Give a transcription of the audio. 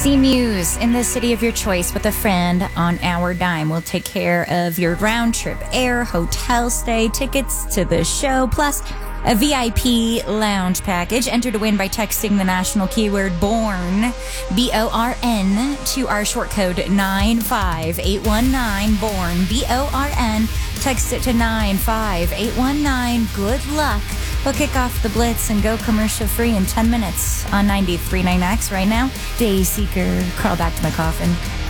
See Muse in the city of your choice with a friend on our dime. We'll take care of your round trip air, hotel stay, tickets to the show, plus a VIP lounge package. Enter to win by texting the national keyword BORN, B-O-R-N, to our short code 95819, BORN, B-O-R-N. Text it to 95819. Good luck. We'll kick off the Blitz and go commercial free in 10 minutes on 93.9X right now. Dayseeker, crawl back to my coffin.